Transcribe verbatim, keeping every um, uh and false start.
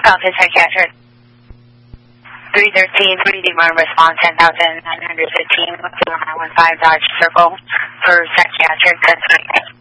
Philadelphia Psychiatric. three thirteen, three demand response, ten thousand nine hundred fifteen, one zero nine one five Dodge Circle for psychiatric. That's right.